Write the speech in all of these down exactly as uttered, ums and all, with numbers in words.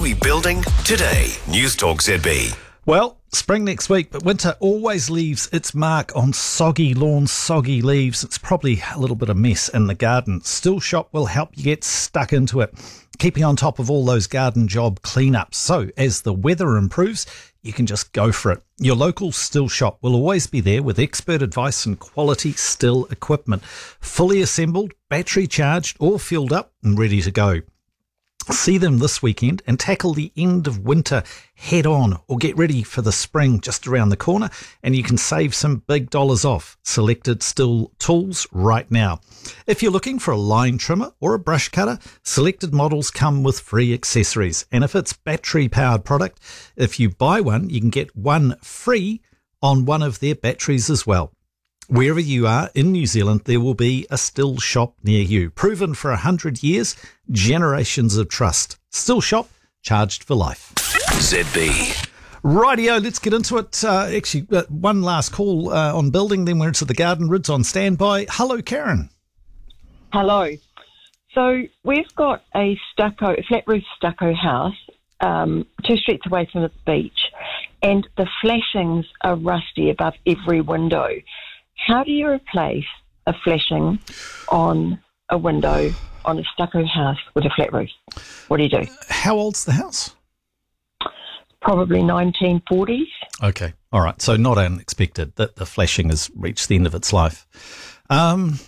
we building today? News Talk Z B. Well, spring next week, but winter always leaves its mark on soggy lawns, soggy leaves. It's probably a little bit of mess in the garden. Still Shop will help you get stuck into it, keeping on top of all those garden job cleanups. So as the weather improves, you can just go for it. Your local Still Shop will always be there with expert advice and quality still equipment, fully assembled, battery charged, all filled up and ready to go. See them this weekend and tackle the end of winter head on, or get ready for the spring just around the corner, and you can save some big dollars off selected Still tools right now. If you're looking for a line trimmer or a brush cutter, selected models come with free accessories. And if it's battery powered product, if you buy one, you can get one free on one of their batteries as well. Wherever you are in New Zealand, there will be a Still Shop near you. Proven for one hundred years, generations of trust. Still Shop, charged for life. Z B. Rightio, let's get into it. Uh, actually, uh, one last call uh, on building, then we're into the garden. Rid's on standby. Hello, Karen. Hello. So we've got a stucco, a flat roof stucco house um, two streets away from the beach, and the flashings are rusty above every window. How do you replace a flashing on a window on a stucco house with a flat roof? What do you do? How old's the house? Probably nineteen forties. Okay, all right. So not unexpected that the flashing has reached the end of its life. Um,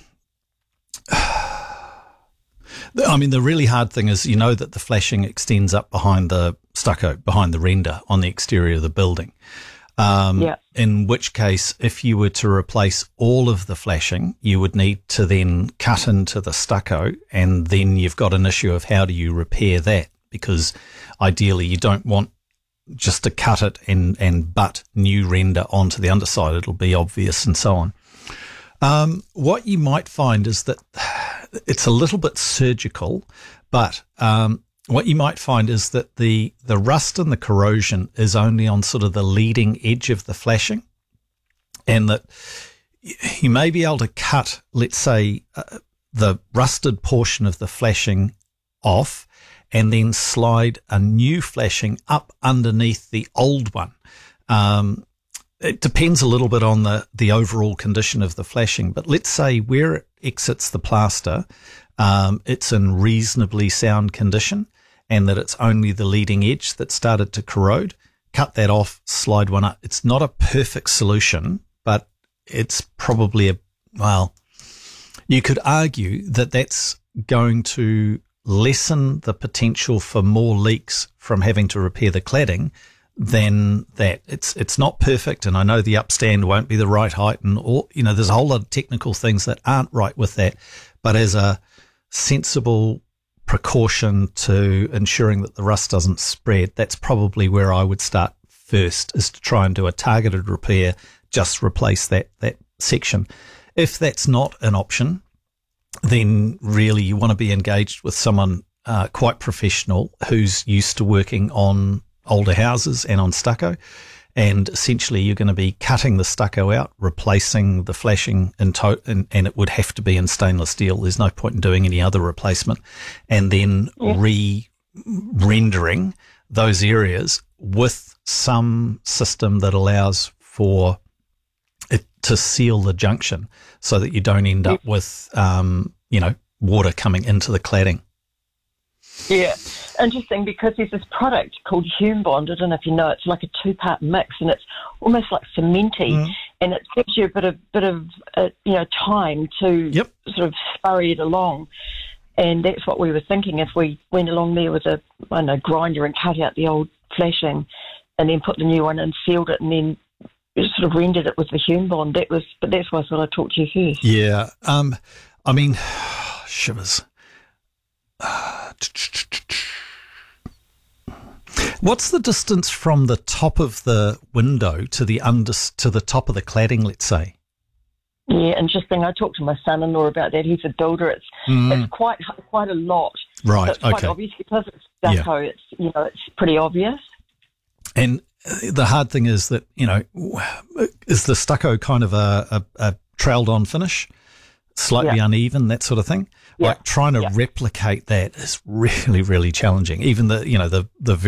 I mean, the really hard thing is, you know, that the flashing extends up behind the stucco, behind the render on the exterior of the building. Um, yeah. In which case, if you were to replace all of the flashing, you would need to then cut into the stucco, and then you've got an issue of how do you repair that, because ideally you don't want just to cut it and, and butt new render onto the underside. It'll be obvious and so on. Um, what you might find is that it's a little bit surgical, but um, what you might find is that the, the rust and the corrosion is only on sort of the leading edge of the flashing, and that you may be able to cut, let's say, uh, the rusted portion of the flashing off and then slide a new flashing up underneath the old one. Um, it depends a little bit on the, the overall condition of the flashing, but let's say where it exits the plaster, um, it's in reasonably sound condition, and that it's only the leading edge that started to corrode. Cut that off, slide one up. It's not a perfect solution, but it's probably a, well, you could argue that that's going to lessen the potential for more leaks from having to repair the cladding than that. It's it's not perfect, and I know the upstand won't be the right height, and all, you know, there's a whole lot of technical things that aren't right with that, but as a sensible precaution to ensuring that the rust doesn't spread, that's probably where I would start first, is to try and do a targeted repair, just replace that that section. If that's not an option, then really you want to be engaged with someone uh, quite professional who's used to working on older houses and on stucco, and essentially you're going to be cutting the stucco out, replacing the flashing in to- and, and it would have to be in stainless steel. There's no point in doing any other replacement, and then yeah. re-rendering those areas with some system that allows for it to seal the junction so that you don't end up with, um, you know, water coming into the cladding. Yeah, interesting, because there's this product called Hume Bond. I don't know if you know, it's like a two-part mix, and it's almost like cementy, mm. and it gives you a bit of bit of uh, you know time to yep. sort of scurry it along. And that's what we were thinking, if we went along there with a I don't know grinder and cut out the old flashing, and then put the new one in, sealed it, and then sort of rendered it with the Hume Bond. That was, but that's why I thought I'd talk to you first. Yeah, um, I mean, shivers. What's the distance from the top of the window to the under to the top of the cladding, let's say? Yeah, interesting. I talked to my son-in-law about that. He's a builder. It's mm. it's quite quite a lot. Right. So it's quite okay. obvious because it's stucco. Yeah. It's you know it's pretty obvious. And the hard thing is that you know is the stucco kind of a, a, a trailed on finish, slightly yeah. uneven, that sort of thing. Yeah. Like trying to yeah. replicate that is really really challenging. Even the you know the the